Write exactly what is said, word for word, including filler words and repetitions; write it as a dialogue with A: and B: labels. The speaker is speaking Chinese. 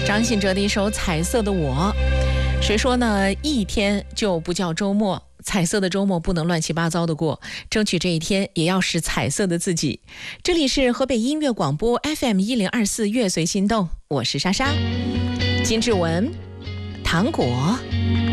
A: 张信哲的一首《彩色的我》。谁说呢？一天就不叫周末，彩色的周末不能乱七八糟的过，争取这一天也要是彩色的自己。这里是河北音乐广播 F M 一零二四乐随心动，我是莎莎。金志文，糖果。